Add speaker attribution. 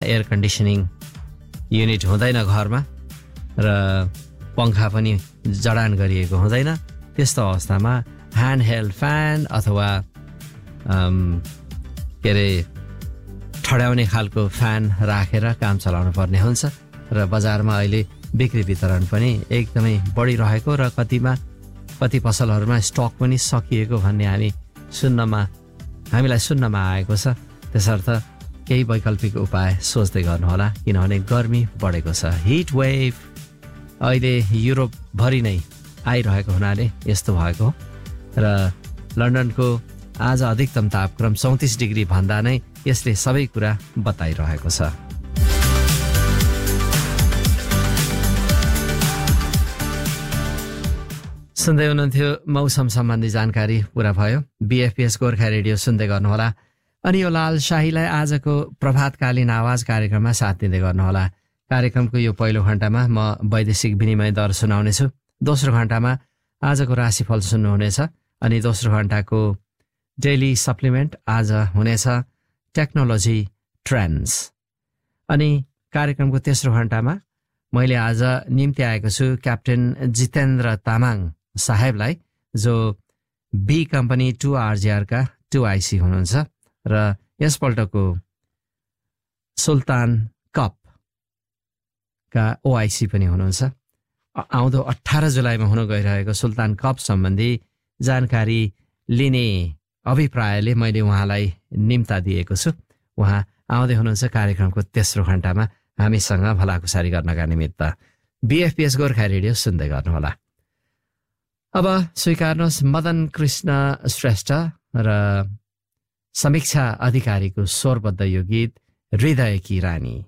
Speaker 1: Air conditioning unit हुँदैन घरमा र पंखा पनि जडान गरिएको हुँदैन, त्यस्तो अवस्थामा ह्यान्ड हेल्ड फ्यान अथवा के अरे ठड्याउने खालको फ्यान राखेर काम चलाउनु पर्ने हुन्छ। र बजारमा अहिले बिक्री वितरण पनि एकदमै बढिरहेको र कति पसलहरूमा स्टक पनि सकिएको भन्ने हामीलाई सुन्नमा आएको छ। त्यसर्थ केही वैकल्पिक उपाय सोच्दै गर्नुहोला, किनभने गर्मी बढेको छ। हिट वेभ अहिले युरोपभरि नै आइरहेको हुनाले यस्तो भएको र लन्डनको आज अधिकतम तापक्रम 34 डिग्री भन्दा नै यसले सबै कुरा बताइरहेको छ। सुन्दै हुनुहुन्थ्यो मौसम सम्बन्धी जानकारी पूरा भयो। BFPS गोर्खा रेडियो सुन्दै गर्नुहोला। अनि यो लाल शाहीलाई आजको प्रभातकालीन आवाज कार्यक्रममा साथ दिँदै गर्नुहोला। कार्यक्रमको यो पहिलो घण्टामा म वैदेशिक विनिमय दर सुनाउनेछु, दोस्रो घण्टामा आजको राशिफल सुन्नुहुनेछ, अनि दोस्रो घण्टाको डेली सप्लिमेन्ट आज हुनेछ टेक्नोलोजी ट्रेन्ड्स। अनि कार्यक्रमको तेस्रो घण्टामा मैले आज निम्ति आएको छु क्याप्टेन जितेन्द्र तामाङ साहेबलाई, जो बी कम्पनी 2RGR का 2IC हुनुहुन्छ र यसपल्टको सुल्तान कप का OIC पनि हुनुहुन्छ। आउँदो 18 जुलाईमा हुन गइरहेको सुल्तान कप सम्बन्धी जानकारी लिने अभिप्रायले मैले उहाँलाई निम्ता दिएको छु। उहाँ आउँदै हुनुहुन्छ कार्यक्रमको तेस्रो घण्टामा हामीसँग भलाकुसारी गर्नका निमित्त। BFPS गोर्खा रेडियो सुन्दै गर्नुहोला। अब स्वीकार्नुहोस् मदन कृष्ण श्रेष्ठ र समीक्षा अधिकारीको स्वरबद्ध यो गीत हृदय की रानी।